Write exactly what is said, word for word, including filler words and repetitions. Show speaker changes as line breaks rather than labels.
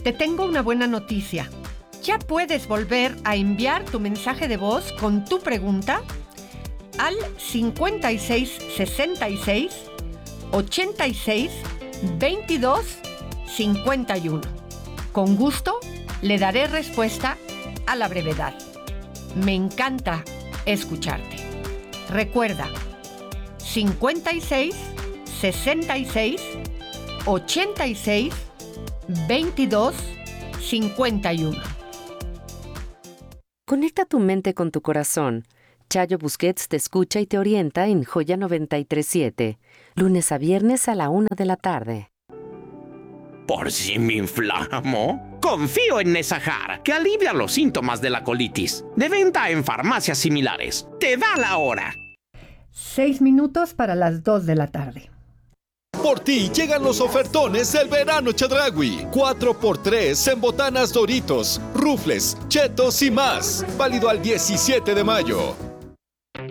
Te tengo una buena noticia. Ya puedes volver a enviar tu mensaje de voz con tu pregunta al cincuenta y seis sesenta y seis ochenta y seis veintidós cincuenta y uno. Con gusto le daré respuesta a la brevedad. Me encanta escucharte. Recuerda, cincuenta y seis sesenta y seis ochenta y seis veintidós cincuenta y uno.
Conecta tu mente con tu corazón. Chayo Busquets te escucha y te orienta en Joya noventa y tres punto siete, lunes a viernes a la una de la tarde.
¿Por si me inflamo? Confío en Nesajar, que alivia los síntomas de la colitis. De venta en farmacias similares. ¡Te da la hora!
Seis minutos para las dos de la tarde.
Por ti llegan los ofertones del verano Chedraui. cuatro por tres en botanas Doritos, rufles, chetos y más. Válido al diecisiete de mayo.